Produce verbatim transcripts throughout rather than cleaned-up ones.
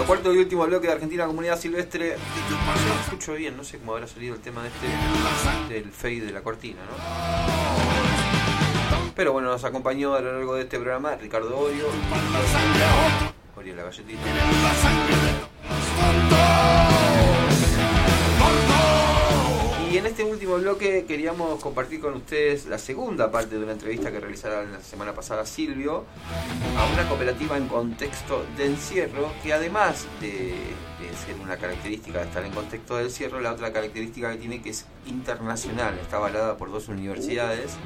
Bueno, cuarto y último bloque de Argentina Comunidad Silvestre. No lo escucho bien, no sé cómo habrá salido el tema de este del fade de la cortina, ¿no? Pero bueno, nos acompañó a lo largo de este programa Ricardo Orio, Orio la galletita. Y en este último bloque queríamos compartir con ustedes la segunda parte de una entrevista que realizara la semana pasada Silvio a una cooperativa en contexto de encierro, que además de, de ser una característica de estar en contexto de encierro, la otra característica que tiene que es internacional, está avalada por dos universidades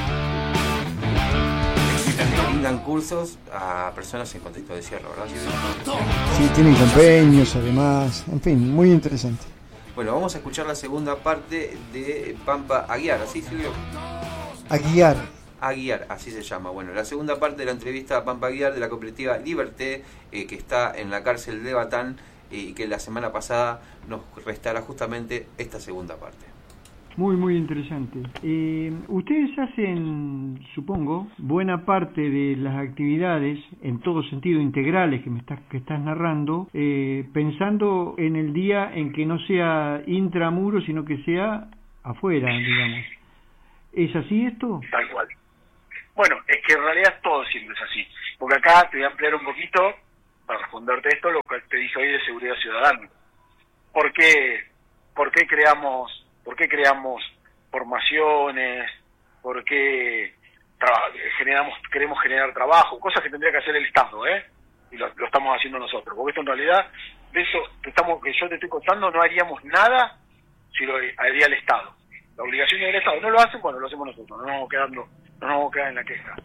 que brindan cursos a personas en contexto de encierro, ¿verdad? Sí, tienen convenios además, en fin, muy interesante. Bueno, vamos a escuchar la segunda parte de Pampa Aguiar, ¿así, Silvio? Aguiar. Aguiar, así se llama. Bueno, la segunda parte de la entrevista a Pampa Aguiar de la cooperativa Liberté, eh, que está en la cárcel de Batán, eh, y que la semana pasada nos restará justamente esta segunda parte. Muy, muy interesante. Eh, ustedes hacen, supongo, buena parte de las actividades, en todo sentido integrales que me estás, que estás narrando, eh, pensando en el día en que no sea intramuro, sino que sea afuera, digamos. ¿Es así esto? Tal cual. Bueno, es que en realidad todo siempre es así. Porque acá te voy a ampliar un poquito, para responderte esto, lo que te dije hoy de seguridad ciudadana. ¿Por qué, por qué creamos... ¿Por qué creamos formaciones? ¿Por qué tra- generamos, queremos generar trabajo? Cosas que tendría que hacer el Estado, ¿eh? Y lo, lo estamos haciendo nosotros. Porque esto en realidad, de eso que, estamos, que yo te estoy contando, no haríamos nada si lo haría el Estado. La obligación del Estado. No lo hacen, bueno, lo hacemos nosotros. No nos vamos quedando, no nos vamos a quedar en la queja.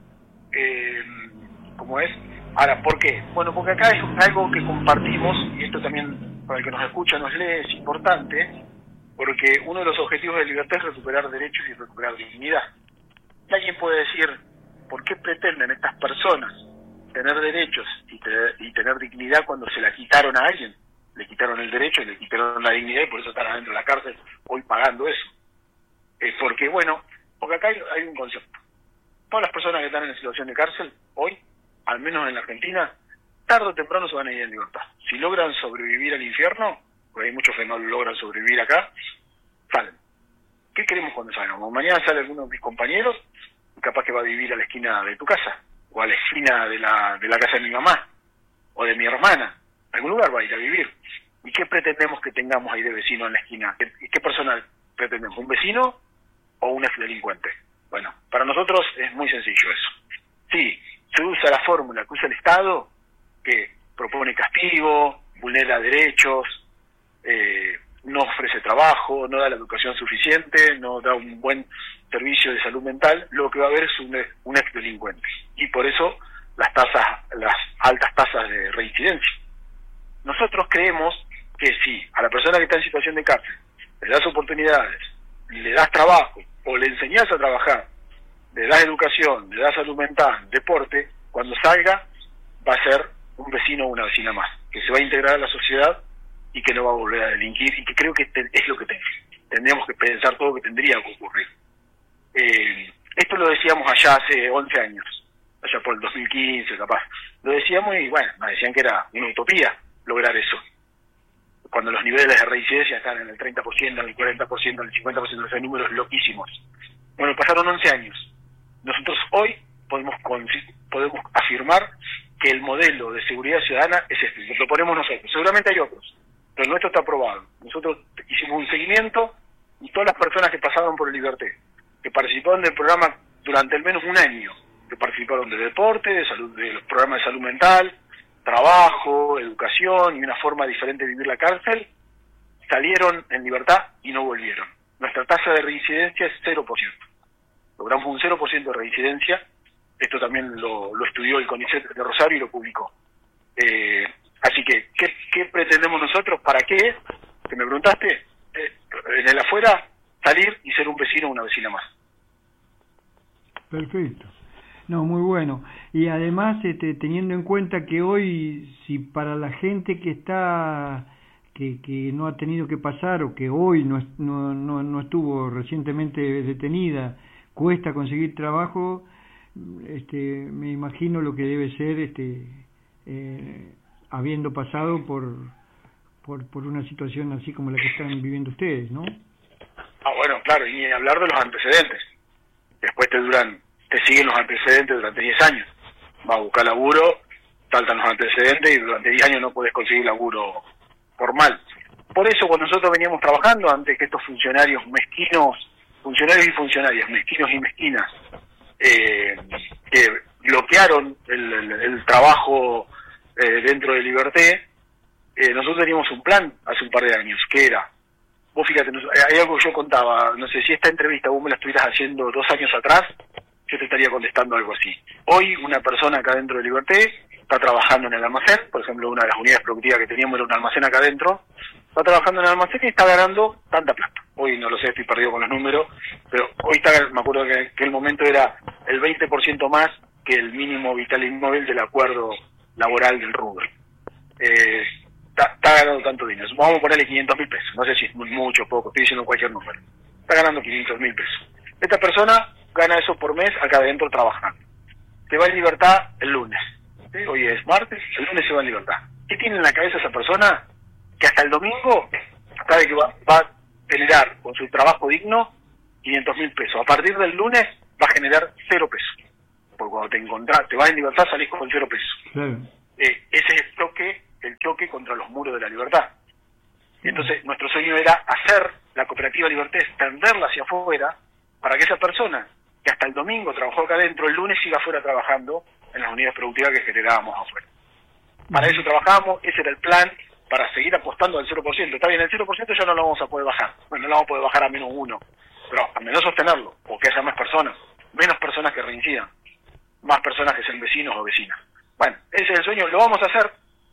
Eh, ¿Cómo es? Ahora, ¿por qué? Bueno, porque acá es algo que compartimos, y esto también, para el que nos escucha, nos lee, es importante, porque uno de los objetivos de Liberté es recuperar derechos y recuperar dignidad. Y alguien puede decir, ¿por qué pretenden estas personas tener derechos y, te- y tener dignidad cuando se la quitaron a alguien? Le quitaron el derecho y le quitaron la dignidad y por eso están adentro de la cárcel hoy pagando eso. Eh, porque, bueno, porque acá hay, hay un concepto. Todas las personas que están en situación de cárcel, hoy, al menos en la Argentina, tarde o temprano se van a ir en libertad. Si logran sobrevivir al infierno, porque hay muchos que no logran sobrevivir acá, salen. ¿Qué queremos cuando salgamos? Mañana sale alguno de mis compañeros, capaz que va a vivir a la esquina de tu casa, o a la esquina de la, de la casa de mi mamá, o de mi hermana. A algún lugar va a ir a vivir. ¿Y qué pretendemos que tengamos ahí de vecino en la esquina? ¿Qué, qué persona pretendemos? ¿Un vecino o un exdelincuente? Bueno, para nosotros es muy sencillo eso. Sí, se usa la fórmula que usa el Estado, que propone castigo, vulnera derechos, eh, no ofrece trabajo, no da la educación suficiente, no da un buen servicio de salud mental. Lo que va a haber es un, un exdelincuente. Y por eso las tasas, las altas tasas de reincidencia. Nosotros creemos que si a la persona que está en situación de cárcel le das oportunidades, le das trabajo, o le enseñás a trabajar, le das educación, le das salud mental, deporte, cuando salga va a ser un vecino o una vecina más, que se va a integrar a la sociedad y que no va a volver a delinquir, y que creo que te, es lo que ten, tendríamos que pensar todo lo que tendría que ocurrir. Eh, esto lo decíamos allá hace once años, allá por el dos mil quince capaz, lo decíamos y bueno, nos decían que era una utopía lograr eso, cuando los niveles de reincidencia están en el treinta por ciento, en el cuarenta por ciento, en el cincuenta por ciento, esos números loquísimos. Bueno, pasaron once años. Nosotros hoy podemos podemos afirmar que el modelo de seguridad ciudadana es este, lo proponemos nosotros. Seguramente hay otros, pero el nuestro está aprobado. Nosotros hicimos un seguimiento y todas las personas que pasaron por el Liberté, que participaron del programa durante al menos un año, que participaron de deporte, de salud, de los programas de salud mental, trabajo, educación y una forma diferente de vivir la cárcel, salieron en libertad y no volvieron. Nuestra tasa de reincidencia es cero por ciento. Logramos un cero por ciento de reincidencia. Esto también lo, lo estudió el CONICET de Rosario y lo publicó. Eh, así que, ¿qué, ¿qué pretendemos nosotros? ¿Para qué? Que me preguntaste, eh, en el afuera, salir y ser un vecino o una vecina más. Perfecto. No, muy bueno. Y además, este, teniendo en cuenta que hoy, si para la gente que está, que, que no ha tenido que pasar, o que hoy no, no, no, no estuvo recientemente detenida, cuesta conseguir trabajo, este, me imagino lo que debe ser este, eh, habiendo pasado por, por por una situación así como la que están viviendo ustedes, ¿no? Ah, bueno, claro, y ni hablar de los antecedentes. Después te duran, te siguen los antecedentes durante diez años. Vas a buscar laburo, saltan los antecedentes y durante diez años no puedes conseguir laburo formal. Por eso cuando nosotros veníamos trabajando, antes que estos funcionarios mezquinos, funcionarios y funcionarias, mezquinos y mezquinas, eh, que bloquearon el, el, el trabajo eh, dentro de Liberté, eh, nosotros teníamos un plan hace un par de años, que era, vos fíjate, hay algo que yo contaba, no sé si esta entrevista vos me la estuvieras haciendo dos años atrás, yo te estaría contestando algo así. Hoy una persona acá dentro de Liberté está trabajando en el almacén, por ejemplo, una de las unidades productivas que teníamos era un almacén acá adentro, está trabajando en el almacén y está ganando tanta plata. Hoy no lo sé, estoy perdido con los números, pero hoy está, me acuerdo que, que el momento era el veinte por ciento más que el mínimo vital inmóvil del acuerdo laboral del rubro. Eh, está, está ganando tanto dinero. Vamos a ponerle quinientos mil pesos, no sé si es mucho o poco, estoy diciendo cualquier número. Está ganando quinientos mil pesos. Esta persona gana eso por mes acá adentro trabajando. Se va en libertad el lunes. ¿Sí? Hoy es martes, el lunes se va en libertad. ¿Qué tiene en la cabeza esa persona? Que hasta el domingo sabe que va, va a generar con su trabajo digno quinientos mil pesos. A partir del lunes va a generar cero pesos. Porque cuando te encontrás, te vas en libertad, salís con cero pesos. Claro. Eh, ese es el choque, el choque contra los muros de la libertad. Entonces, nuestro sueño era hacer la cooperativa Liberté, extenderla hacia afuera, para que esa persona que hasta el domingo trabajó acá adentro, el lunes siga afuera trabajando en las unidades productivas que generábamos afuera. Para eso trabajamos, ese era el plan, para seguir apostando al cero por ciento. Está bien, el cero por ciento ya no lo vamos a poder bajar. Bueno, no lo vamos a poder bajar a menos uno, pero al menos sostenerlo, o que haya más personas, menos personas que reincidan, más personas que sean vecinos o vecinas. Bueno, ese es el sueño, lo vamos a hacer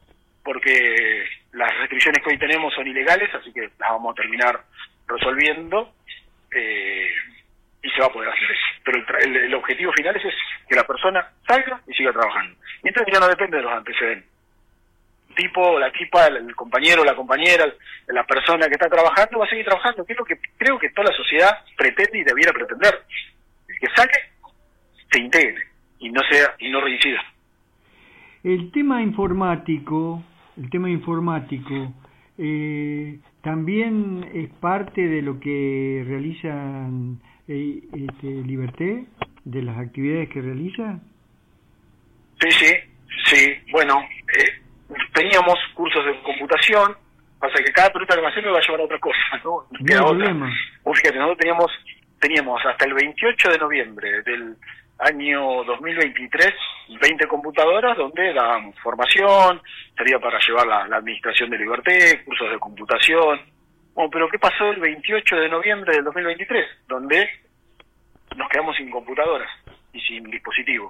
porque las restricciones que hoy tenemos son ilegales, así que las vamos a terminar resolviendo eh, y se va a poder hacer eso. Pero el, el, el objetivo final es ese, que la persona salga y siga trabajando. Mientras ya no depende de los antecedentes. Tipo, la tipa, el, el compañero, la compañera, la persona que está trabajando va a seguir trabajando, que es lo que creo que toda la sociedad pretende y debiera pretender. El que saque, se integre y no sea y no reincida. El tema informático, el tema informático, eh, también es parte de lo que realizan eh, este, Liberté, de las actividades que realiza. Sí, sí, sí. Bueno, eh, teníamos cursos de computación, pasa que cada pelota de almacén me va a llevar a otra cosa, ¿no? No hay problema. Vos fíjate, nosotros teníamos, teníamos hasta el veintiocho de noviembre del año dos mil veintitrés, veinte computadoras donde dábamos formación, sería para llevar la, la administración de Liberté, cursos de computación. Bueno, pero ¿qué pasó el veintiocho de noviembre del dos mil veintitrés? Donde nos quedamos sin computadoras y sin dispositivos.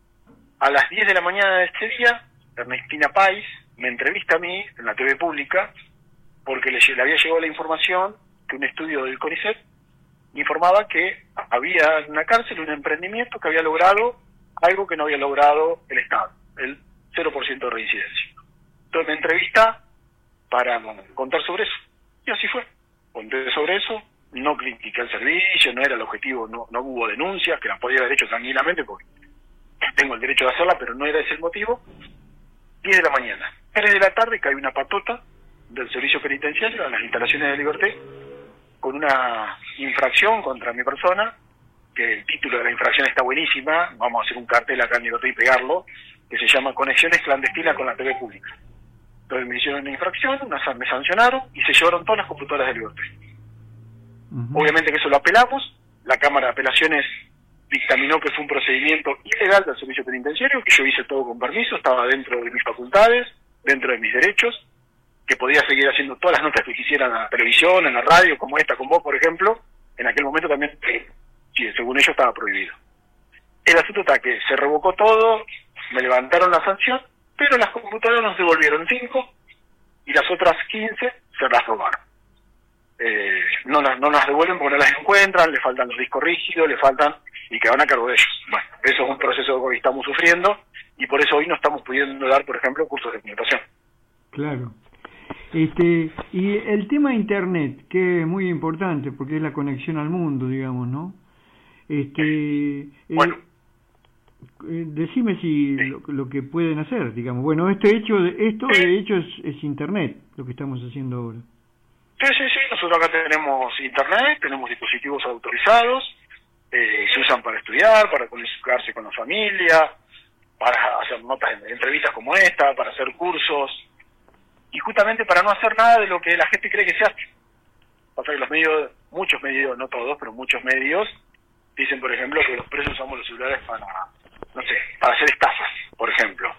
A las diez de la mañana de este día, Ernestina Pais me entrevista a mí en la T V pública porque le, le había llegado la información que un estudio del CONICET informaba que había en una cárcel un emprendimiento que había logrado algo que no había logrado el Estado, el cero por ciento de reincidencia. Entonces me entrevista para contar sobre eso. Y así fue. Conté sobre eso, no critiqué el servicio, no era el objetivo, no, no hubo denuncias, que las podía haber hecho tranquilamente porque tengo el derecho de hacerla, pero no era ese el motivo. diez de la mañana. tres de la tarde cae una patota del servicio penitenciario a las instalaciones de Liberté con una infracción contra mi persona, que el título de la infracción está buenísima, vamos a hacer un cartel acá en Liberté y pegarlo, que se llama Conexiones clandestinas con la T V pública. Entonces me hicieron una infracción, una, me sancionaron y se llevaron todas las computadoras de Liberté. Uh-huh. Obviamente que eso lo apelamos, la Cámara de Apelaciones dictaminó que fue un procedimiento ilegal del servicio penitenciario, que yo hice todo con permiso, estaba dentro de mis facultades, dentro de mis derechos, que podía seguir haciendo todas las notas que quisiera en la televisión, en la radio, como esta con vos, por ejemplo. En aquel momento también, eh, sí, según ellos estaba prohibido. El asunto está que se revocó todo, me levantaron la sanción, pero las computadoras nos devolvieron cinco y las otras quince se las robaron. Eh, no, las, no las devuelven porque no las encuentran, le faltan los discos rígidos, le faltan, y quedan a cargo de ellos. Bueno, eso es un proceso que estamos sufriendo y por eso hoy no estamos pudiendo dar, por ejemplo, cursos de computación. Claro. Este, y el tema de Internet, que es muy importante porque es la conexión al mundo, digamos, ¿no? Este, bueno, eh, Eh, decime si Sí. lo, lo que pueden hacer, digamos. Bueno, este hecho, esto Sí. de hecho es, es Internet, lo que estamos haciendo ahora. Sí, sí, sí, nosotros acá tenemos internet, tenemos dispositivos autorizados, eh, se usan para estudiar, para comunicarse con la familia, para hacer notas, entrevistas como esta, para hacer cursos, y justamente para no hacer nada de lo que la gente cree que se hace. Pasa que los medios, muchos medios, no todos, pero muchos medios, dicen, por ejemplo, que los presos usamos los celulares para, no sé, para hacer estafas, por ejemplo.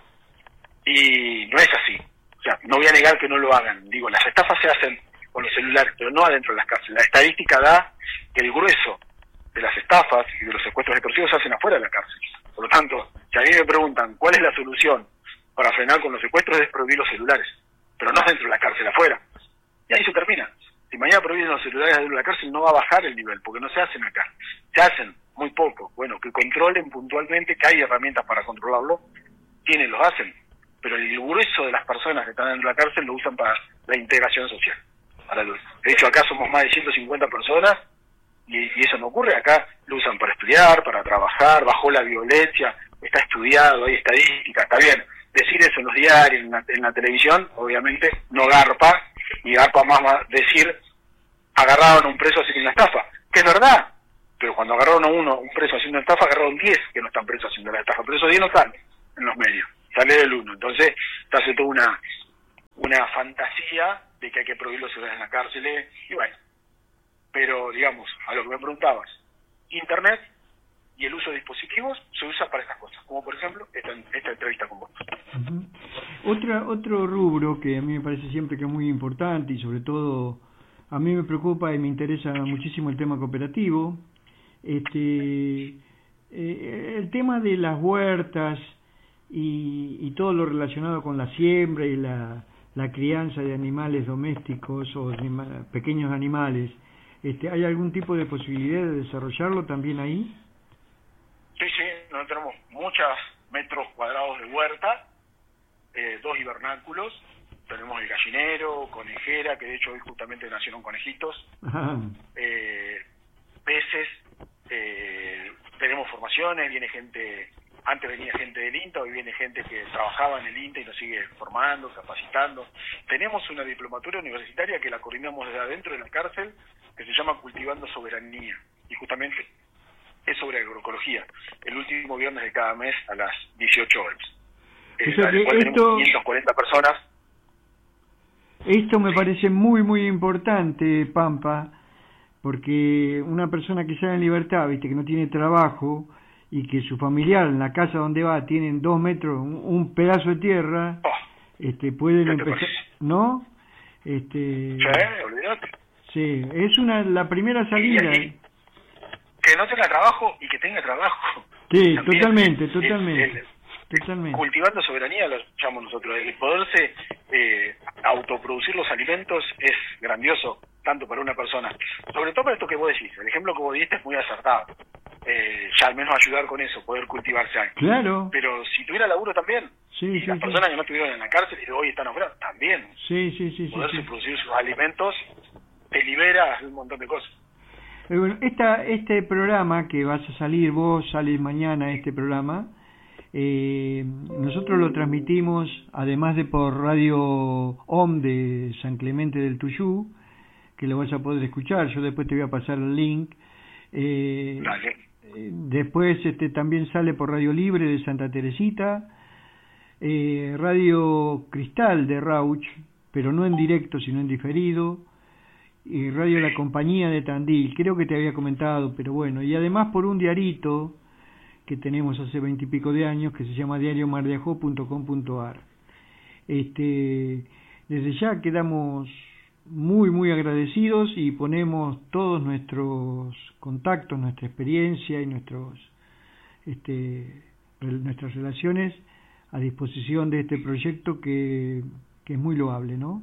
Y no es así. O sea, no voy a negar que no lo hagan. Digo, las estafas se hacen con los celulares, pero no adentro de las cárceles. La estadística da que el grueso de las estafas y de los secuestros extorsivos se hacen afuera de la cárcel. Por lo tanto, si a mí me preguntan cuál es la solución para frenar con los secuestros, es prohibir los celulares, pero no dentro de la cárcel, afuera. Y ahí se termina. Si mañana prohíben los celulares dentro de la cárcel, no va a bajar el nivel, porque no se hacen acá. Se hacen muy poco. Bueno, que controlen puntualmente, que hay herramientas para controlarlo, tienen, los hacen. Pero el grueso de las personas que están dentro de la cárcel lo usan para la integración social. Para lo, de hecho, acá somos más de ciento cincuenta personas y, y eso no ocurre. Acá lo usan para estudiar, para trabajar, bajó la violencia, está estudiado, hay estadísticas, está bien. Decir eso en los diarios, en la, en la televisión, obviamente no garpa, y garpa más, más decir agarraron a un preso haciendo una estafa, que es verdad, pero cuando agarraron a uno, un preso haciendo una estafa, agarraron diez que no están presos haciendo la estafa, pero esos diez no están en los medios, sale del uno. Entonces se hace toda una, una fantasía de que hay que prohibir los celulares en la cárcel, y bueno, pero digamos, a lo que me preguntabas, Internet y el uso de dispositivos se usa para estas cosas, como por ejemplo esta, esta entrevista con vos. Uh-huh. Otra, otro rubro que a mí me parece siempre que es muy importante y sobre todo a mí me preocupa y me interesa muchísimo el tema cooperativo, este, eh, el tema de las huertas y, y todo lo relacionado con la siembra y la, la crianza de animales domésticos o anima, pequeños animales. Este, ¿hay algún tipo de posibilidad de desarrollarlo también ahí? Sí, sí, nosotros tenemos muchos metros cuadrados de huerta, eh, dos hibernáculos, tenemos el gallinero, conejera, que de hecho hoy justamente nacieron conejitos, eh, peces, eh, tenemos formaciones, viene gente, antes venía gente del INTA, hoy viene gente que trabajaba en el INTA y nos sigue formando, capacitando. Tenemos una diplomatura universitaria que la coordinamos desde adentro de la cárcel, que se llama Cultivando Soberanía, y justamente es sobre agroecología, el último viernes de cada mes a las dieciocho horas. Eh, o sea que tenemos esto, quinientas cuarenta personas. Esto me parece muy, muy importante, Pampa, porque una persona que sale en libertad, viste, que no tiene trabajo y que su familiar en la casa donde va tienen dos metros, un, un pedazo de tierra, Oh, este, pueden empezar, parece? ¿no? Este, Sí, olvídate. sí, es una la primera salida. Y, y, que no tenga trabajo y que tenga trabajo. Sí, También, totalmente, el, totalmente. el, Totalmente. Cultivando soberanía lo llamamos nosotros. El poderse eh, autoproducir los alimentos es grandioso, tanto para una persona. Sobre todo para esto que vos decís. El ejemplo que vos diste es muy acertado. Eh, ya al menos ayudar con eso, poder cultivarse algo. Claro. Pero si tuviera laburo también, Sí, y sí, las sí. personas que no estuvieron en la cárcel y de hoy están afuera, también. Sí, sí, sí, sí, Poderse sí. producir sus alimentos te libera de un montón de cosas. Eh, Bueno, esta, este programa que vas a salir, vos salís mañana este programa, eh, nosotros lo transmitimos, además de por Radio O M de San Clemente del Tuyú, que lo vas a poder escuchar, yo después te voy a pasar el link. Eh, Dale. eh, después este también sale por Radio Libre de Santa Teresita, eh, Radio Cristal de Rauch, pero no en directo, sino en diferido, y Radio La Compañía de Tandil, creo que te había comentado, pero bueno, y además por un diarito que tenemos hace veintipico de años, que se llama diario mardeajó punto com punto ar. Este, desde ya quedamos muy, muy agradecidos y ponemos todos nuestros contactos, nuestra experiencia y nuestros, este, nuestras relaciones a disposición de este proyecto que, que es muy loable, ¿no?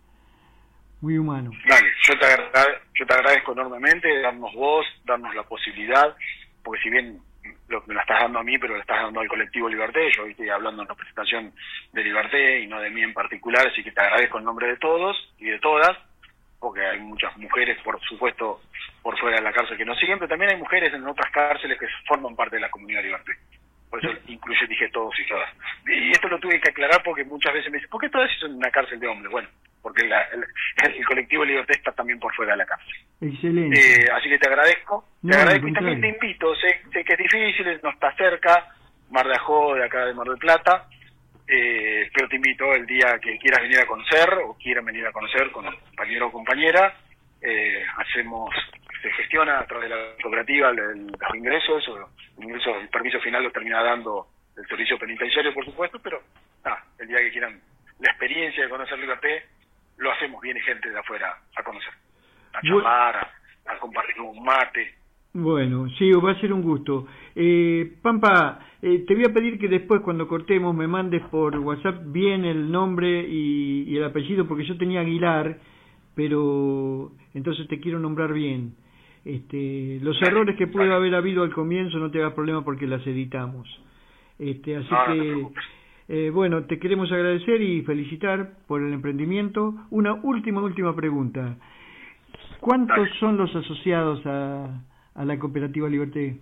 Muy humano. Dale, yo te, agrade, yo te agradezco enormemente darnos voz, darnos la posibilidad, porque si bien lo, me la estás dando a mí, pero la estás dando al colectivo Liberté, yo hoy estoy hablando en representación de Liberté y no de mí en particular, así que te agradezco en nombre de todos y de todas, porque hay muchas mujeres, por supuesto, por fuera de la cárcel que nos siguen, pero también hay mujeres en otras cárceles que forman parte de la comunidad Liberté. Por eso incluye, dije todos y todas. Y esto lo tuve que aclarar porque muchas veces me dicen, ¿por qué todas son una cárcel de hombres? Bueno, porque la, el, el colectivo Liberté está también por fuera de la cárcel. Excelente. Eh, así que te agradezco. No, te agradezco y contrario. también te invito. Sé, sé que es difícil, no está cerca, Mar de Ajó, de acá de Mar del Plata. Eh, pero te invito el día que quieras venir a conocer o quieran venir a conocer con un compañero o compañera. Eh, hacemos, se gestiona a través de la cooperativa el, el, los ingresos, o el, ingreso, el permiso final lo termina dando el servicio penitenciario, por supuesto, pero ah, el día que quieran la experiencia de conocer Liberté, lo hacemos, viene gente de afuera a conocer, a charlar, a, a compartir un mate. Bueno, sí, va a ser un gusto. Eh, Pampa, eh, te voy a pedir que después, cuando cortemos, me mandes por WhatsApp bien el nombre y, y el apellido, porque yo tenía Aguilar, pero entonces te quiero nombrar bien. Este, los Vale, errores que puede vale. haber habido al comienzo no te hagas problema porque las editamos. Este, así No, no te que, preocupes. eh, bueno, te queremos agradecer y felicitar por el emprendimiento. Una última, última pregunta. ¿Cuántos Dale. son los asociados a, a la cooperativa Liberté?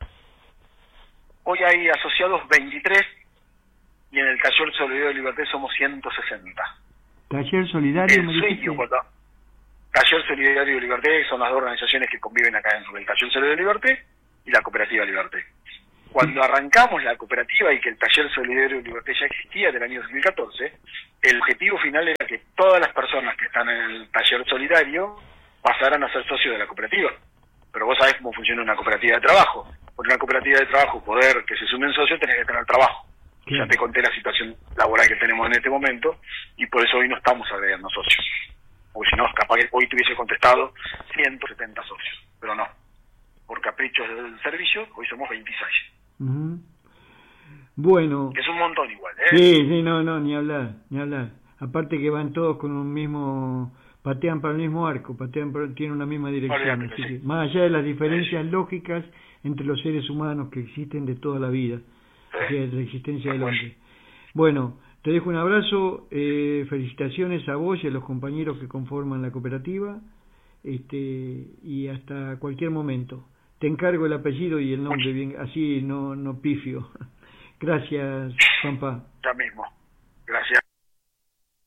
Hoy hay asociados veintitrés y en el taller Solidario de Liberté somos ciento sesenta. Taller Solidario, El me sueño, dijiste. cuando Taller Solidario de Liberté son las dos organizaciones que conviven acá dentro del Taller Solidario de Liberté y la Cooperativa Liberté. Cuando arrancamos la cooperativa y que el Taller Solidario de Liberté ya existía del año dos mil catorce, el objetivo final era que todas las personas que están en el Taller Solidario pasaran a ser socios de la cooperativa. Pero vos sabés cómo funciona una cooperativa de trabajo. Por una cooperativa de trabajo, poder que se sumen socios, tenés que tener trabajo. Claro. Ya te conté la situación laboral que tenemos en este momento y por eso hoy no estamos agregando socios. Porque si no, capaz que hoy te hubiese contestado ciento setenta socios, pero no. Por caprichos del servicio, hoy somos veintiséis. Uh-huh. Bueno. Que es un montón igual, ¿eh? Sí, sí, no, no, ni hablar, ni hablar. Aparte que van todos con un mismo, patean para el mismo arco, patean para, tienen una misma dirección. Olvídate, Así sí. que, más allá de las diferencias Sí. lógicas entre los seres humanos que existen de toda la vida, Sí. o sea, de la existencia del Pues. hombre. Bueno, te dejo un abrazo, eh, felicitaciones a vos y a los compañeros que conforman la cooperativa, este, y hasta cualquier momento. Te encargo el apellido y el nombre, bien, así no, no pifio. Gracias, Pampa. Ya mismo.